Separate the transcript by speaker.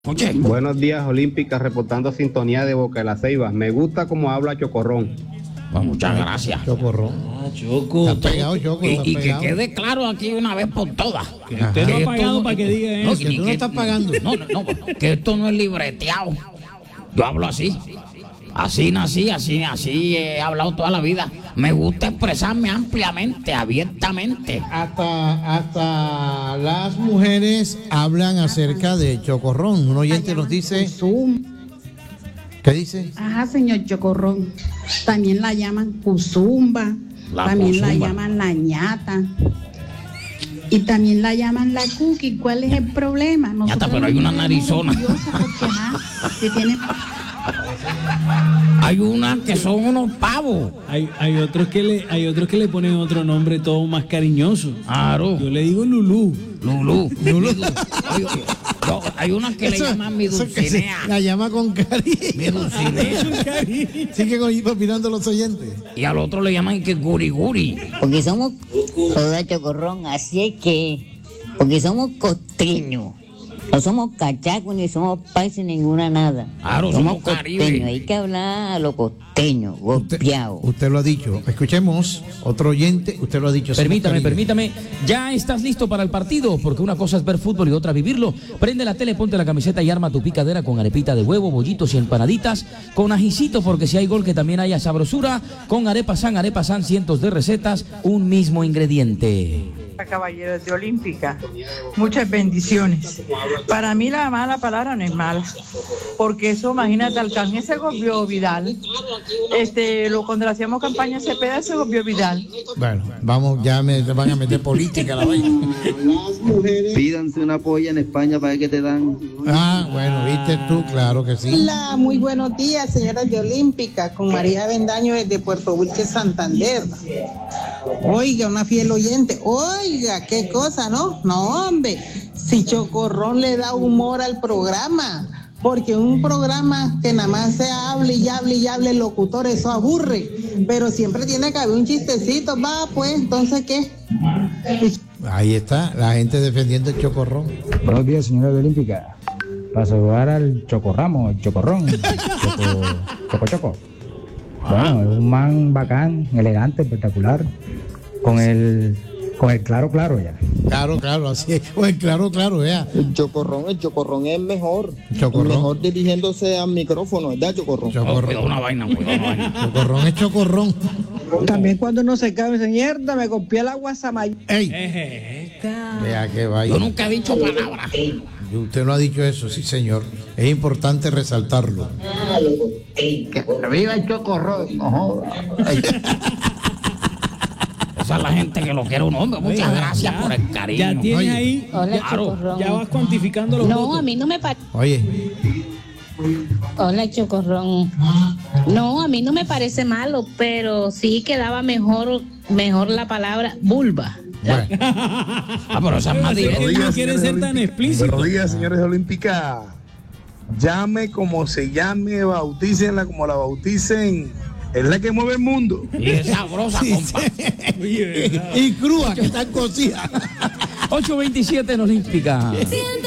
Speaker 1: Escuche.
Speaker 2: Buenos días, Olímpica, reportando sintonía de Boca de la Ceiba. Me gusta cómo habla Chocorrón.
Speaker 1: Pues muchas gracias.
Speaker 3: Chocorrón.
Speaker 4: Choco.
Speaker 3: Está pegado, Choco.
Speaker 1: Y que quede claro aquí una vez por todas.
Speaker 4: Usted no ha pagado para que diga eso.
Speaker 3: Que tú no estás pagando.
Speaker 1: No, que esto no es libreteado. Yo hablo así. Así nací, así he hablado toda la vida. Me gusta expresarme ampliamente, abiertamente.
Speaker 3: Hasta las mujeres hablan acerca de Chocorrón. Un oyente nos dice. ¿Qué dice?
Speaker 5: Ajá, señor Chocorrón. También la llaman Cuzumba. También la llaman la ñata. Y también la llaman la cookie. ¿Cuál es el problema?
Speaker 1: Ñata, pero hay una narizona. Hay unas que son unos pavos.
Speaker 4: Hay otros que le ponen otro nombre todo más cariñoso.
Speaker 1: Claro.
Speaker 4: Yo le digo Lulú.
Speaker 1: Hay unas que le llaman mi dulcinea.
Speaker 3: La llama con cariño.
Speaker 1: Mi dulcinea.
Speaker 3: Siguen opinando los oyentes.
Speaker 1: Y al otro le llaman que guriguri.
Speaker 6: Porque somos toda Chocorrón, así es que, porque somos costeños. No somos cachacos, ni somos países, ninguna nada.
Speaker 1: Claro, somos Caribe.
Speaker 6: Costeños, hay que hablar a los costeños, golpeados.
Speaker 3: Usted lo ha dicho. Escuchemos, otro oyente, usted lo ha dicho.
Speaker 7: Permítame. ¿Ya estás listo para el partido? Porque una cosa es ver fútbol y otra vivirlo. Prende la tele, ponte la camiseta y arma tu picadera con arepita de huevo, bollitos y empanaditas, con ajicito, porque si hay gol que también haya sabrosura, con arepa san, cientos de recetas, un mismo ingrediente.
Speaker 8: Caballeros de Olímpica, muchas bendiciones. Para mí la mala palabra no es mala, porque eso, imagínate, Alcángel se golpeó Vidal, cuando le hacíamos campaña Cepeda se golpeó Vidal.
Speaker 3: Bueno, vamos, ya me van a meter política la vaina.
Speaker 9: Pídanse una polla en España para ver qué te dan.
Speaker 3: Ah, bueno, viste tú, claro que sí.
Speaker 10: Hola, muy buenos días, señoras de Olímpica, con María Bendaño desde Puerto Wilches, Santander. Oiga, una fiel oyente. Oiga, qué cosa, ¿no? No, hombre, si Chocorrón le da humor al programa, porque un programa que nada más se hable y hable el locutor, eso aburre, pero siempre tiene que haber un chistecito, va, pues, entonces, ¿qué?
Speaker 3: Ahí está, la gente defendiendo el Chocorrón.
Speaker 11: Buenos días, señora de Olímpica. Para saludar al Chocorramo, el Chocorrón, Choco. Bueno, es un man bacán, elegante, espectacular, con el claro ya.
Speaker 3: Claro, así es. Pues claro, ya.
Speaker 9: El Chocorrón es mejor.
Speaker 3: Chocorrón.
Speaker 9: Mejor dirigiéndose al micrófono, ¿verdad, Chocorrón?
Speaker 1: Cuidado una vaina.
Speaker 3: Chocorrón es Chocorrón.
Speaker 10: También cuando uno se cae, mierda, me copié la guasamay.
Speaker 3: ¡Ey! Vea qué vaya.
Speaker 1: Yo nunca he dicho palabra.
Speaker 3: Usted no ha dicho eso, sí, señor. Es importante resaltarlo.
Speaker 1: Que viva el Chocorrón, no joda. Esa es la gente que lo quiere un hombre. Muchas gracias por el cariño.
Speaker 4: Ya tiene ahí.
Speaker 6: Hola,
Speaker 4: Claro,
Speaker 6: Chocorrón.
Speaker 4: ya vas cuantificando los votos.
Speaker 6: No, a mí no me parece.
Speaker 3: Oye,
Speaker 6: Hola, Chocorrón. No, a mí no me parece malo, pero sí quedaba mejor la palabra vulva.
Speaker 3: bueno.
Speaker 1: Pero esa es más directa.
Speaker 4: No quiere ser tan explícito.
Speaker 12: Buenos días, señores de Olímpica. Llame como se llame, bautícenla como la bauticen. Es la que mueve el mundo.
Speaker 1: Y es sabrosa, compa.
Speaker 4: Oye,
Speaker 3: Y crúa, que están cocidas.
Speaker 7: 8:27 en Olímpica.